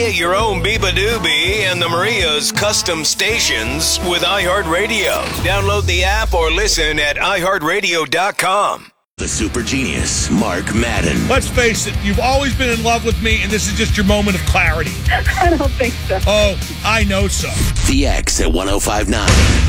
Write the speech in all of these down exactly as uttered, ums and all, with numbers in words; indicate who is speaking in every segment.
Speaker 1: Create your own Biba Doobie and the Maria's custom stations with iHeartRadio. Download the app or listen at i heart radio dot com.
Speaker 2: The super genius, Mark Madden.
Speaker 3: Let's face it, you've always been in love with me, and this is just your moment of clarity.
Speaker 4: I don't think so.
Speaker 3: Oh, I know so.
Speaker 2: The X at one oh five point nine.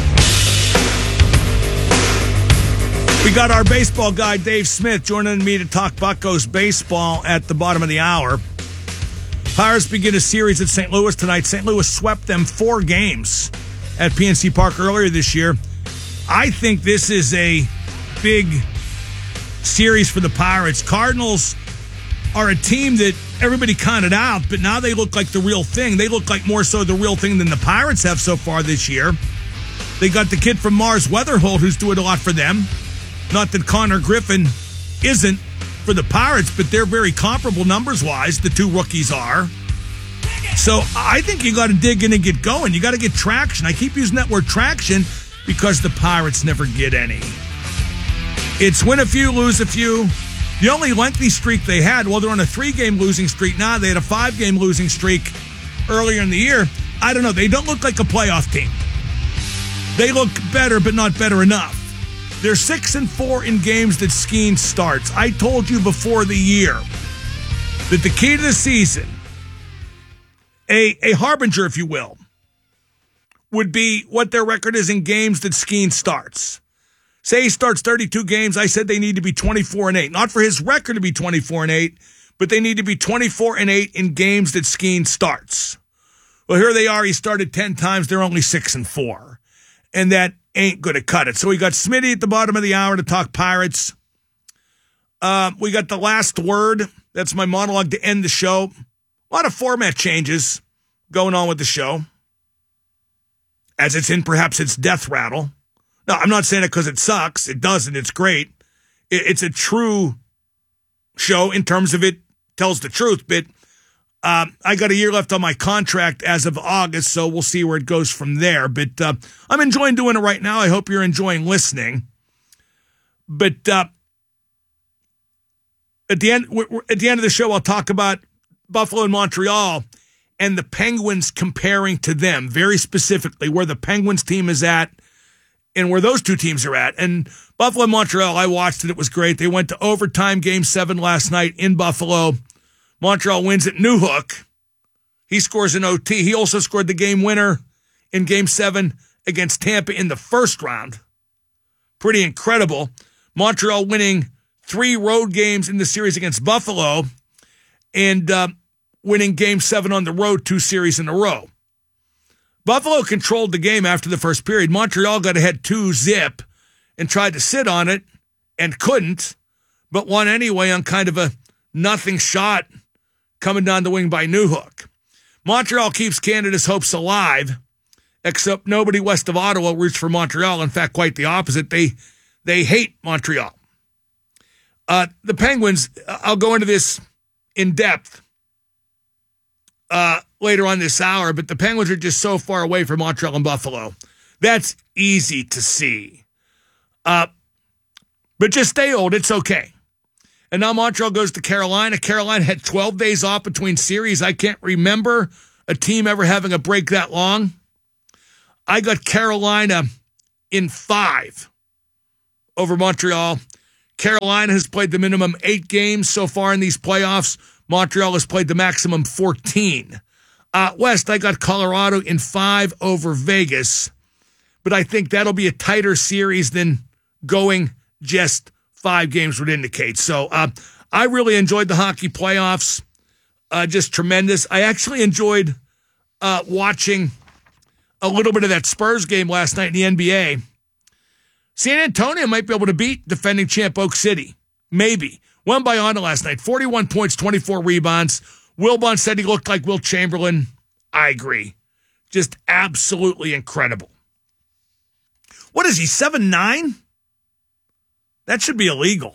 Speaker 3: We got our baseball guy, Dave Smith, joining me to talk Buccos baseball at the bottom of the hour. Pirates begin a series at Saint Louis tonight. Saint Louis swept them four games at P N C Park earlier this year. I think this is a big series for the Pirates. Cardinals are a team that everybody counted out, but now they look like the real thing. They look like more so the real thing than the Pirates have so far this year. They got the kid from Mars, Weatherholt, who's doing a lot for them. Not that Connor Griffin isn't for the Pirates, but they're very comparable numbers-wise, the two rookies are. So I think you got to dig in and get going. You got to get traction. I keep using that word traction because the Pirates never get any. It's win a few, lose a few. The only lengthy streak they had, well, they're on a three-game losing streak now. They had a five-game losing streak earlier in the year. I don't know. They don't look like a playoff team. They look better, but not better enough. They're six and four in games that Skeen starts. I told you before the year that the key to the season, a, a harbinger, if you will, would be what their record is in games that Skeen starts. Say he starts thirty-two games, I said they need to be twenty-four and eight. Not for his record to be twenty-four and eight, but they need to be twenty-four and eight in games that Skeen starts. Well, here they are. He started ten times. They're only six and four. And that ain't going to cut it. So we got Smitty at the bottom of the hour to talk Pirates. Uh, we got the last word. That's my monologue to end the show. A lot of format changes going on with the show. As it's in perhaps its death rattle. No, I'm not saying it because it sucks. It doesn't. It's great. It, it's a true show in terms of it tells the truth. But uh, I got a year left on my contract as of August, so we'll see where it goes from there. But uh, I'm enjoying doing it right now. I hope you're enjoying listening. But uh, at the end, at the end of the show, I'll talk about Buffalo and Montreal and the Penguins comparing to them very specifically, where the Penguins team is at and where those two teams are at. And Buffalo and Montreal, I watched it. It was great. They went to overtime game seven last night in Buffalo. Montreal wins at Newhook. He scores an O T. He also scored the game winner in game seven against Tampa in the first round. Pretty incredible. Montreal winning three road games in the series against Buffalo and uh, winning game seven on the road two series in a row. Buffalo controlled the game after the first period. Montreal got ahead two zip and tried to sit on it and couldn't, but won anyway on kind of a nothing shot coming down the wing by Newhook. Montreal keeps Canada's hopes alive, except nobody west of Ottawa roots for Montreal. In fact, quite the opposite. They they hate Montreal. Uh, the Penguins, I'll go into this in depth uh, later on this hour, but the Penguins are just so far away from Montreal and Buffalo. That's easy to see. Uh, but just stay old. It's okay. And now Montreal goes to Carolina. Carolina had twelve days off between series. I can't remember a team ever having a break that long. I got Carolina in five over Montreal. Carolina has played the minimum eight games so far in these playoffs. Montreal has played the maximum fourteen. Uh, West, I got Colorado in five over Vegas. But I think that'll be a tighter series than going just five games would indicate. So uh, I really enjoyed the hockey playoffs. Uh, just tremendous. I actually enjoyed uh, watching a little bit of that Spurs game last night in the N B A. San Antonio might be able to beat defending champ Oak City. Maybe. Won by Honda last night. forty-one points, twenty-four rebounds. Wilbon said he looked like Wilt Chamberlain. I agree. Just absolutely incredible. What is he, seven nine? That should be illegal.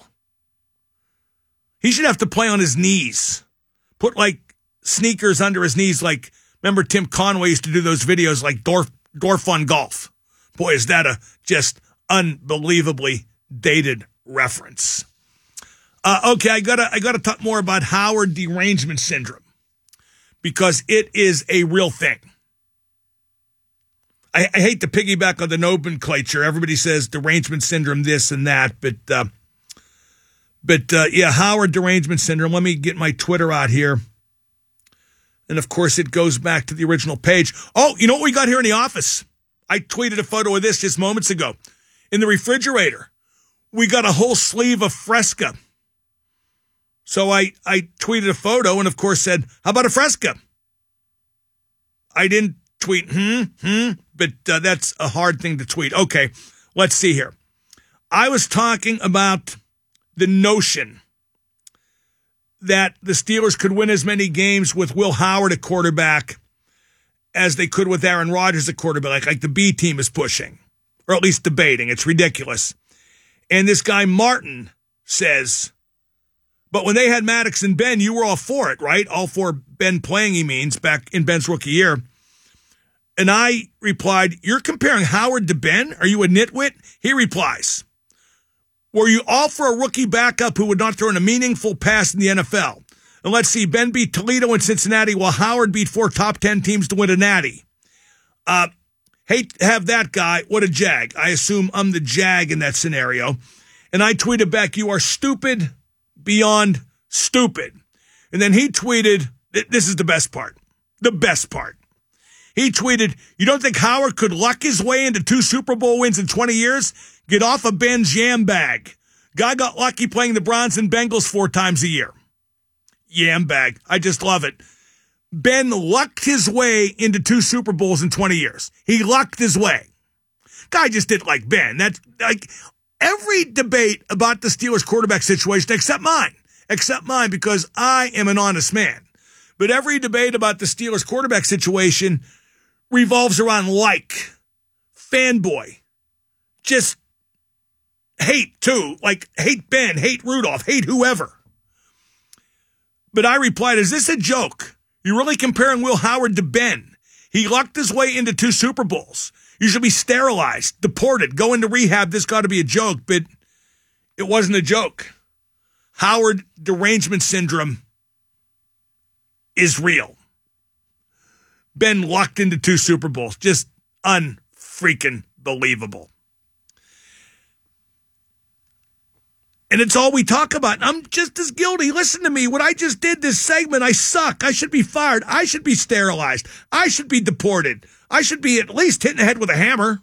Speaker 3: He should have to play on his knees. Put, like, sneakers under his knees like, remember Tim Conway used to do those videos like Dorf, Dorf on Golf. Boy, is that a just unbelievably dated reference. Uh, okay, I gotta I gotta talk more about Howard derangement syndrome because it is a real thing. I, I hate to piggyback on the nomenclature. Everybody says derangement syndrome, this and that, but uh, but uh, yeah, Howard derangement syndrome. Let me get my Twitter out here. And of course, it goes back to the original page. Oh, you know what we got here in the office? I tweeted a photo of this just moments ago. In the refrigerator, we got a whole sleeve of Fresca. So I, I tweeted a photo and, of course, said, how about a Fresca? I didn't tweet, hmm, hmm, but uh, that's a hard thing to tweet. Okay, let's see here. I was talking about the notion that the Steelers could win as many games with Will Howard at quarterback as they could with Aaron Rodgers at quarterback, like, like the B team is pushing, or at least debating. It's ridiculous. And this guy Martin says, but when they had Maddox and Ben, you were all for it, right? All for Ben playing, he means, back in Ben's rookie year. And I replied, you're comparing Howard to Ben? Are you a nitwit? He replies, were you all for a rookie backup who would not throw in a meaningful pass in the N F L? And let's see, Ben beat Toledo and Cincinnati while Howard beat four top ten teams to win a natty. Uh, hate to have that guy. What a jag. I assume I'm the jag in that scenario. And I tweeted back, you are stupid beyond stupid. And then he tweeted, this is the best part, the best part. He tweeted, you don't think Howard could luck his way into two Super Bowl wins in twenty years? Get off of Ben's yam bag. Guy got lucky playing the Browns and Bengals four times a year. Yam bag. I just love it. Ben lucked his way into two Super Bowls in twenty years. He lucked his way. Guy just didn't like Ben. That's like every debate about the Steelers quarterback situation, except mine, except mine, because I am an honest man. But every debate about the Steelers quarterback situation revolves around like, fanboy, just hate too, like hate Ben, hate Rudolph, hate whoever. But I replied, is this a joke? You're really comparing Will Howard to Ben. He lucked his way into two Super Bowls. You should be sterilized, deported, go into rehab. This got to be a joke, but it wasn't a joke. Howard derangement syndrome is real. Ben lucked into two Super Bowls. Just unfreaking believable. And it's all we talk about. I'm just as guilty. Listen to me. What I just did this segment, I suck. I should be fired. I should be sterilized. I should be deported. I should be at least hit in the head with a hammer.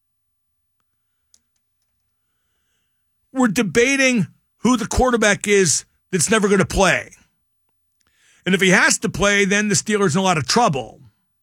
Speaker 3: We're debating who the quarterback is that's never going to play. And if he has to play, then the Steelers are in a lot of trouble.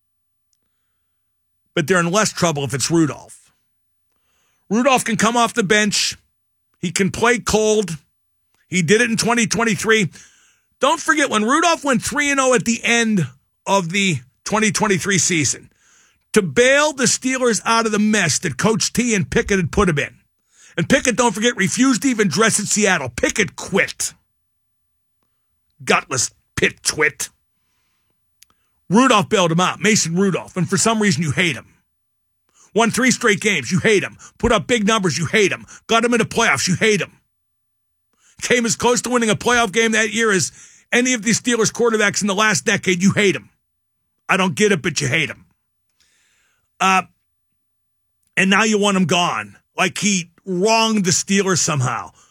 Speaker 3: But they're in less trouble if it's Rudolph. Rudolph can come off the bench. He can play cold. He did it in twenty twenty-three. Don't forget, when Rudolph went three and oh at the end of the twenty twenty-three season, to bail the Steelers out of the mess that Coach T and Pickett had put him in. And Pickett, don't forget, refused to even dress at Seattle. Pickett quit. Gutless pit twit. Rudolph bailed him out. Mason Rudolph. And for some reason, you hate him. Won three straight games. You hate him. Put up big numbers. You hate him. Got him into playoffs. You hate him. Came as close to winning a playoff game that year as any of these Steelers quarterbacks in the last decade. You hate him. I don't get it, but you hate him. Uh, and now you want him gone. Like he wronged the Steelers somehow.